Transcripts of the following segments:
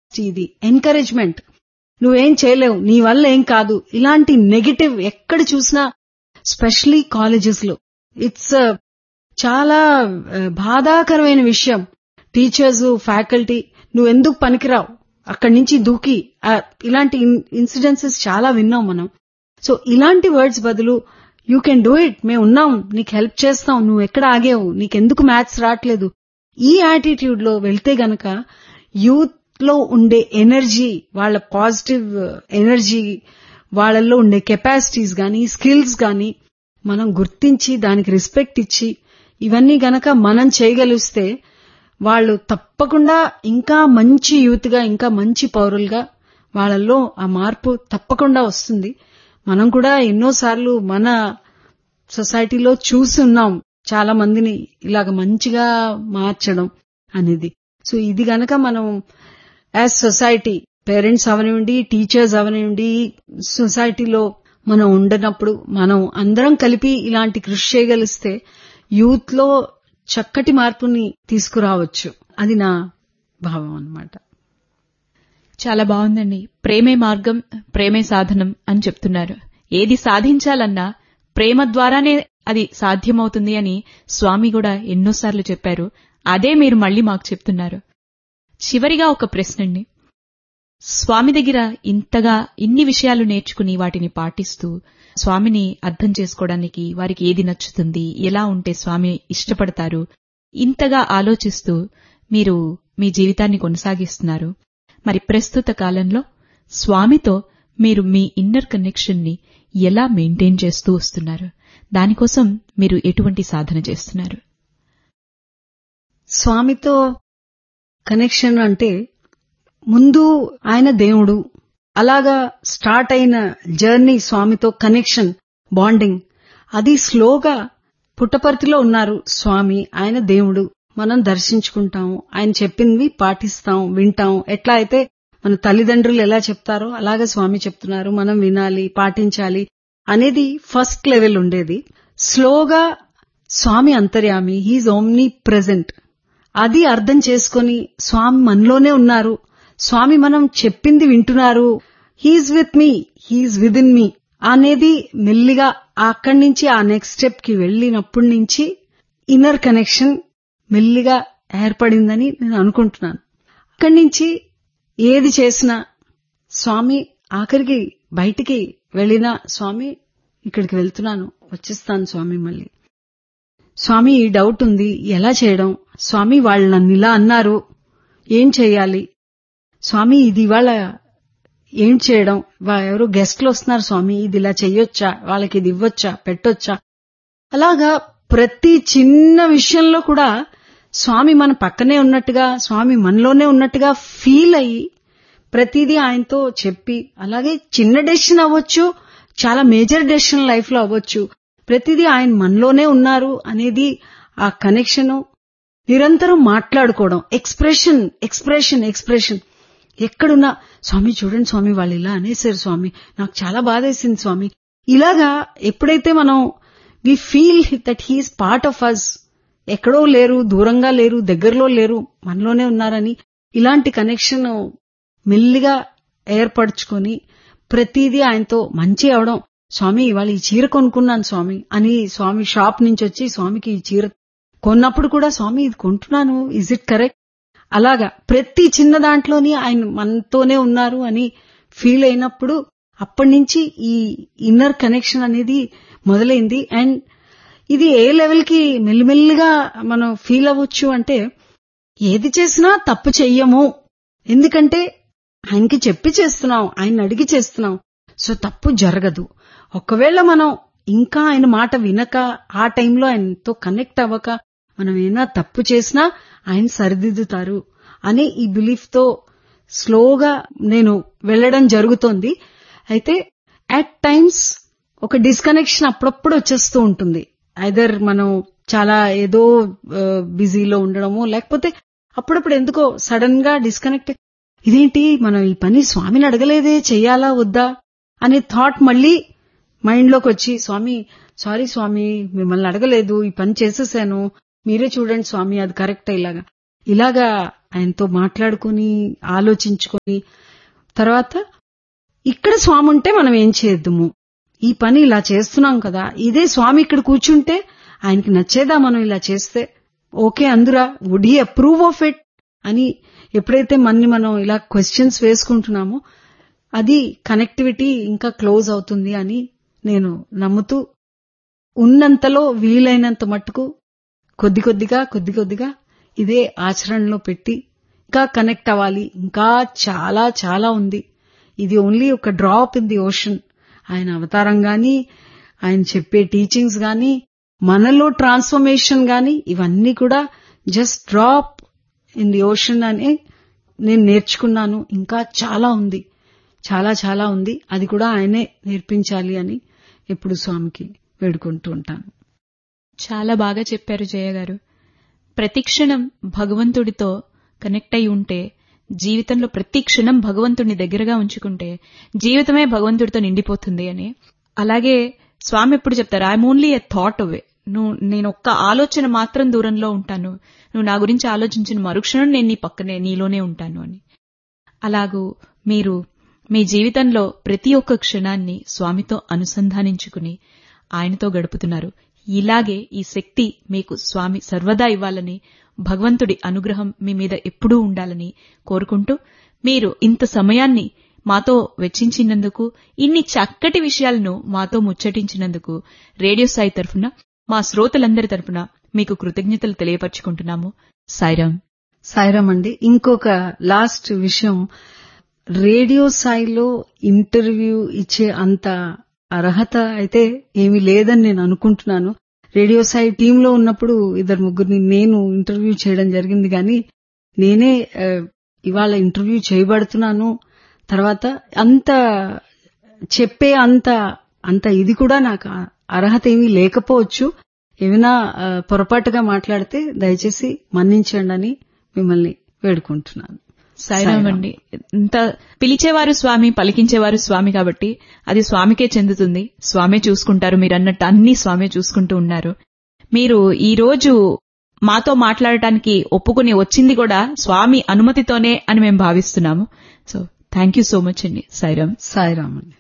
ఇది ఎంకరేజ్మెంట్, నువ్వేం చేయలేవు, నీ వల్ల ఏం కాదు, ఇలాంటి నెగటివ్ ఎక్కడ చూసినా స్పెషలీ కాలేజెస్ లో ఇట్స్ చాలా బాధాకరమైన విషయం. టీచర్స్, ఫ్యాకల్టీ నువ్వెందుకు పనికిరావు, అక్కడి నుంచి దూకి, ఇలాంటి ఇన్సిడెన్సెస్ చాలా విన్నాం మనం. సో ఇలాంటి వర్డ్స్ బదులు యూ కెన్ డూ ఇట్, మేము ఉన్నాం, నీకు హెల్ప్ చేస్తాం, నువ్వు ఎక్కడ ఆగేవు, నీకెందుకు మ్యాథ్స్ రావట్లేదు, ఈ యాటిట్యూడ్ లో వెళ్తే గనక యూత్ లో ఉండే ఎనర్జీ, వాళ్ళ పాజిటివ్ ఎనర్జీ, వాళ్ళల్లో ఉండే కెపాసిటీస్ గానీ స్కిల్స్ గానీ మనం గుర్తించి దానికి రెస్పెక్ట్ ఇచ్చి ఇవన్నీ గనక మనం చేయగలిస్తే వాళ్ళు తప్పకుండా ఇంకా మంచి యూత్ గా, ఇంకా మంచి పౌరులుగా వాళ్ళల్లో ఆ మార్పు తప్పకుండా వస్తుంది. మనం కూడా ఎన్నోసార్లు మన సొసైటీలో చూసి ఉన్నాం చాలా మందిని ఇలాగ మంచిగా మార్చడం అనేది. సో ఇది గనక మనం యాజ్ సొసైటీ, పేరెంట్స్ అవనివ్వండి, టీచర్స్ అవనివ్వండి, సొసైటీలో మనం ఉండనప్పుడు మనం అందరం కలిపి ఇలాంటి కృషి చేయగలిస్తే యూత్ లో చక్కటి మార్పుని తీసుకురావచ్చు. అది నా భావం అన్నమాట. చాలా బాగుందండి. ప్రేమే మార్గం, ప్రేమే సాధనం అని చెప్తున్నారు. ఏది సాధించాలన్నా ప్రేమ ద్వారానే అది సాధ్యమవుతుంది అని స్వామి కూడా ఎన్నోసార్లు చెప్పారు. అదే మీరు మళ్లీ మాకు చెప్తున్నారు. చివరిగా ఒక ప్రశ్నండి. స్వామి దగ్గర ఇంతగా ఇన్ని విషయాలు నేర్చుకుని వాటిని పాటిస్తూ స్వామిని అర్థం చేసుకోవడానికి వారికి ఏది నచ్చుతుంది, ఎలా ఉంటే స్వామి ఇష్టపడతారు, ఇంతగా ఆలోచిస్తూ మీరు మీ జీవితాన్ని కొనసాగిస్తున్నారు. మరి ప్రస్తుత కాలంలో స్వామితో మీరు మీ ఇన్నర్ కనెక్షన్ ని ఎలా మెయింటైన్ చేస్తూ వస్తున్నారు? దానికోసం మీరు ఎటువంటి సాధన చేస్తున్నారు? స్వామితో కనెక్షన్ అంటే ముందు ఆయన దేవుడు, అలాగా స్టార్ట్ అయిన జర్నీ స్వామితో కనెక్షన్, బాండింగ్, అది స్లోగా పుట్టపర్తిలో ఉన్నారు స్వామి, ఆయన దేవుడు, మనం దర్శించుకుంటాం, ఆయన చెప్పింది పాటిస్తాం, వింటాం. ఎట్లా అయితే మన తల్లిదండ్రులు ఎలా చెప్తారో అలాగే స్వామి చెప్తున్నారు, మనం వినాలి, పాటించాలి అనేది ఫస్ట్ లెవెల్ ఉండేది. స్లోగా స్వామి అంతర్యామి, హీజ్ ఓమ్ని ప్రెజెంట్, అది అర్థం చేసుకుని స్వామి మనలోనే ఉన్నారు, స్వామి మనం చెప్పింది వింటున్నారు, he's with me, he's with in me అనేది మెల్లిగా అక్కడి నుంచి ఆ నెక్స్ట్ స్టెప్ కి వెళ్లినప్పటి నుంచి ఇన్నర్ కనెక్షన్ మెల్లిగా ఏర్పడిందని నేను అనుకుంటున్నాను. అక్కడి నుంచి ఏది చేసినా స్వామి, ఆఖరికి బయటికి వెళ్ళినా స్వామి ఇక్కడికి వెళ్తున్నాను, వచ్చేస్తాను స్వామి, మళ్ళీ స్వామి ఈ డౌట్ ఉంది, ఎలా చేయడం, స్వామి వాళ్ళు నన్ను ఇలా అన్నారు, ఏం చేయాలి స్వామి, ఇది ఇవాళ ఏం చేయడం, ఎవరో గెస్ట్లు వస్తున్నారు స్వామి, ఇది ఇలా చెయ్యొచ్చా, వాళ్ళకి ఇది ఇవ్వొచ్చా, పెట్టొచ్చా, అలాగా ప్రతి చిన్న విషయంలో కూడా స్వామి మన పక్కనే ఉన్నట్టుగా, స్వామి మనలోనే ఉన్నట్టుగా ఫీల్ అయ్యి ప్రతిదీ ఆయనతో చెప్పి, అలాగే చిన్న డెసిషన్ అవ్వచ్చు, చాలా మేజర్ డెసిషన్ లైఫ్ లో అవ్వచ్చు, ప్రతిదీ ఆయన మనలోనే ఉన్నారు అనేది ఆ కనెక్షన్. నిరంతరం మాట్లాడుకోవడం, ఎక్స్ప్రెషన్ ఎక్స్ప్రెషన్ ఎక్స్ప్రెషన్, ఎక్కడున్నా స్వామి చూడండి స్వామి వాళ్ళు ఇలా అనేసారు స్వామి, నాకు చాలా బాధేసింది స్వామి, ఇలాగా ఎప్పుడైతే మనం we feel that he's part of us, ఎక్కడో లేరు, దూరంగా లేరు, దగ్గరలో లేరు, మనలోనే ఉన్నారని ఇలాంటి కనెక్షన్ మెల్లిగా ఏర్పరచుకొని ప్రతిదీ ఆయనతో మంచి అవడం. స్వామి ఇవాళ ఈ చీర కొనుక్కున్నాను స్వామి అని స్వామి షాప్ నుంచి వచ్చి స్వామికి ఈ చీర కొన్నప్పుడు కూడా స్వామి ఇది కొంటున్నాను, ఇజ్ ఇట్ కరెక్ట్, అలాగా ప్రతి చిన్న దాంట్లోని ఆయన మనతోనే ఉన్నారు అని ఫీల్ అయినప్పుడు అప్పటి నుంచి ఈ ఇన్నర్ కనెక్షన్ అనేది మొదలైంది. అండ్ ఇది ఏ లెవెల్ కి మెల్లిమెల్లిగా మనం ఫీల్ అవ్వచ్చు అంటే, ఏది చేసినా తప్పు చెయ్యము, ఎందుకంటే ఆయనకి చెప్పి చేస్తున్నాం, ఆయన అడిగి చేస్తున్నాం, సో తప్పు జరగదు. ఒకవేళ మనం ఇంకా ఆయన మాట వినక, ఆ టైంలో ఆయనతో కనెక్ట్ అవ్వక మనం ఏమైనా తప్పు చేసినా ఆయన సరిదిద్దుతారు అనే ఈ బిలీఫ్ తో స్లోగా నేను వెళ్లడం జరుగుతోంది. అయితే అట్ టైమ్స్ ఒక డిస్కనెక్షన్ అప్పుడప్పుడు వచ్చేస్తూ ఉంటుంది. ఐదర్ మనం చాలా ఏదో బిజీలో ఉండడము, లేకపోతే అప్పుడప్పుడు ఎందుకో సడన్ గా డిస్కనెక్ట్, ఇదేంటి మనం ఈ పని స్వామిని అడగలేదే, చెయ్యాలా వద్దా అనే థాట్ మళ్ళీ మైండ్ లోకి వచ్చి, స్వామి సారీ స్వామి మిమ్మల్ని అడగలేదు, ఈ పని చేసేసాను, మీరే చూడండి స్వామి అది కరెక్ట్, ఇలాగా ఇలాగా ఆయనతో మాట్లాడుకుని ఆలోచించుకొని తర్వాత ఇక్కడ స్వామి ఉంటే మనం ఏం చేద్దాము, ఈ పని ఇలా చేస్తున్నాం కదా, ఇదే స్వామి ఇక్కడ కూర్చుంటే ఆయనకి నచ్చేదా మనం ఇలా చేస్తే, okay అందురా, would he approve of it అని ఎప్పుడైతే మనం ఇలా క్వశ్చన్స్ వేసుకుంటున్నామో అది కనెక్టివిటీ ఇంకా క్లోజ్ అవుతుంది అని నేను నమ్ముతూ ఉన్నంతలో వీలైనంత మట్టుకు కొద్ది కొద్దిగా ఇదే ఆచరణలో పెట్టి ఇంకా కనెక్ట్ అవ్వాలి. ఇంకా చాలా చాలా ఉంది. ఇది ఓన్లీ ఒక డ్రాప్ ఇన్ ది ఓషన్. ఆయన అవతారం గాని, ఆయన చెప్పే టీచింగ్స్ గాని, మనలో ట్రాన్స్ఫర్మేషన్ గాని, ఇవన్నీ కూడా just drop in the ocean అని నేను నేర్చుకున్నాను. ఇంకా చాలా ఉంది, చాలా చాలా ఉంది. అది కూడా ఆయనే నేర్పించాలి అని ఎప్పుడు స్వామికి వేడుకుంటూ ఉంటాను. చాలా బాగా చెప్పారు జయ గారు. ప్రతి క్షణం భగవంతుడితో కనెక్ట్ అయి ఉంటే, జీవితంలో ప్రతి క్షణం భగవంతుడిని దగ్గరగా ఉంచుకుంటే జీవితమే భగవంతుడితో నిండిపోతుంది అని. అలాగే స్వామి ఎప్పుడు చెప్తారు, ఐఎమ్ ఓన్లీ ఎ థాట్ అవే. నేను ఒక్క ఆలోచన మాత్రం దూరంలో ఉంటాను, నువ్వు నా గురించి ఆలోచించిన మరుక్షణం నేను నీ పక్కనే నీలోనే ఉంటాను అని. అలాగూ మీరు మీ జీవితంలో ప్రతి ఒక్క క్షణాన్ని స్వామితో అనుసంధానించుకుని ఆయనతో గడుపుతున్నారు. ఇలాగే ఈ శక్తి మీకు స్వామి సర్వదా ఇవ్వాలని, భగవంతుడి అనుగ్రహం మీ మీద ఎప్పుడూ ఉండాలని కోరుకుంటూ, మీరు ఇంత సమయాన్ని మాతో వెచ్చించినందుకు, ఇన్ని చక్కటి విషయాలను మాతో ముచ్చటించినందుకు రేడియో సాయి తరఫున, మా శ్రోతలందరి తరఫున మీకు కృతజ్ఞతలు తెలియపరుచుకుంటున్నాము. సాయిరాం. సాయిరాం అండి. ఇంకొక లాస్ట్ విషయం, రేడియో సాయిలో ఇంటర్వ్యూ ఇచ్చే అంత అర్హత అయితే ఏమీ లేదని నేను అనుకుంటున్నాను. రేడియో సాయి టీంలో ఉన్నప్పుడు 2-3 నేను ఇంటర్వ్యూ చేయడం జరిగింది, కానీ నేనే ఇవాళ ఇంటర్వ్యూ చేయబడుతున్నాను. తర్వాత అంత చెప్పే అంత ఇది కూడా నాకు అర్హత ఏమీ లేకపోవచ్చు. ఏమైనా పొరపాటుగా మాట్లాడితే దయచేసి మన్నించండి అని మిమ్మల్ని వేడుకుంటున్నాను. సాయిరాం అండి. ఇంత పిలిచేవారు స్వామి, పలికించేవారు స్వామి కాబట్టి అది స్వామికే చెందుతుంది. స్వామే చూసుకుంటారు. మీరు అన్నట్టు అన్ని స్వామే చూసుకుంటూ ఉన్నారు. మీరు ఈ రోజు మాతో మాట్లాడటానికి ఒప్పుకుని వచ్చింది కూడా స్వామి అనుమతితోనే అని మేము భావిస్తున్నాము. So thank you so much అండి. సాయిరాం. సాయిరాం అండి.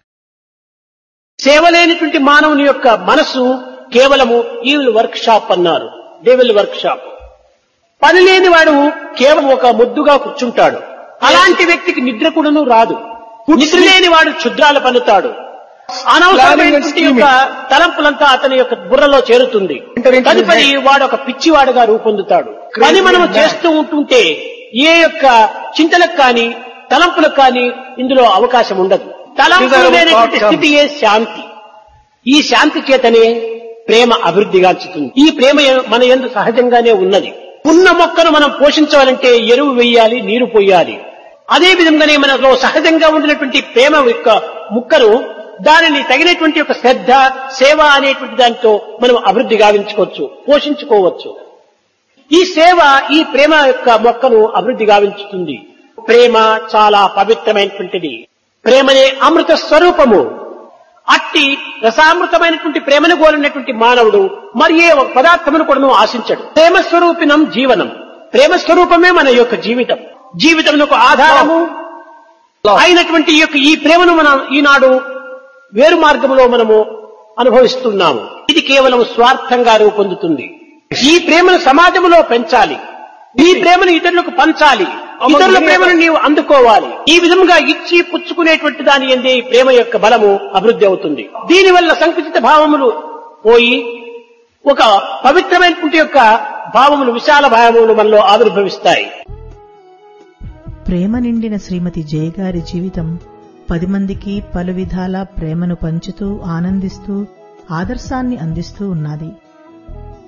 సేవ లేనిటువంటి మానవుని యొక్క మనసు కేవలము ఈవిల్ వర్క్ షాప్ అన్నారు. Devil work shop. పని లేని వాడు కేవలం ఒక ముద్దుగా కూర్చుంటాడు. అలాంటి వ్యక్తికి నిద్ర కూడాను రాదు. నిద్ర లేని వాడు క్షుద్రాల పన్నుతాడు. అనవసరమైనటువంటి యొక్క తలంపులంతా అతని యొక్క బుర్రలో చేరుతుంది. తదుపరి వాడు ఒక పిచ్చివాడుగా రూపొందుతాడు. పని మనం చేస్తూ ఉంటుంటే ఏ యొక్క చింతలకు కానీ తలంపులకు కానీ ఇందులో అవకాశం ఉండదు. తలంపులు లేనటువంటి స్థితియే శాంతి. ఈ శాంతి చేతనే ప్రేమ అభివృద్ధిగాంచుతుంది. ఈ ప్రేమ మన యందు సహజంగానే ఉన్నది. ఉన్న మొక్కను మనం పోషించాలంటే ఎరువు వేయాలి, నీరు పోయాలి. అదే విధంగానే మనలో సహజంగా ఉండినటువంటి ప్రేమ యొక్క ముక్కను దానిని తగినటువంటి యొక్క శ్రద్ధ, సేవ అనేటువంటి దానితో మనం అభివృద్ధి గావించుకోవచ్చు, పోషించుకోవచ్చు. ఈ సేవ ఈ ప్రేమ యొక్క మొక్కను అభివృద్ధి గావించుతుంది. ప్రేమ చాలా పవిత్రమైనటువంటిది. ప్రేమనే అమృత స్వరూపము. అట్టి రసామృతమైనటువంటి ప్రేమను కోరినటువంటి మానవుడు మరి ఏ ఒక పదార్థమును కూడా ఆశించడు. ప్రేమ స్వరూపినం జీవనం. ప్రేమ స్వరూపమే మన యొక్క జీవితం. జీవితమునకు ఆధారము అయినటువంటి ఈ ప్రేమను మనం ఈనాడు వేరు మార్గంలో మనము అనుభవిస్తున్నాము. ఇది కేవలం స్వార్థంగా రూపొందుతుంది. ఈ ప్రేమను సమాజంలో పెంచాలి. ఈ ప్రేమను ఇతరులకు పంచాలి. ఇతరుల ప్రేమను నీవు అందుకోవాలి. ఈ విధంగా ఇచ్చి పుచ్చుకునేటువంటి దాని యందే ఈ ప్రేమ యొక్క బలము అభివృద్ధి అవుతుంది. దీనివల్ల సంకుచిత భావములు పోయి ఒక పవిత్రమైనటువంటి యొక్క భావములు, విశాల భావములు మనలో ఆవిర్భవిస్తాయి. ప్రేమ నిండిన శ్రీమతి జయ గారి జీవితం 10 మందికి పలు విధాల ప్రేమను పంచుతూ, ఆనందిస్తూ, ఆదర్శాన్ని అందిస్తూ ఉన్నది.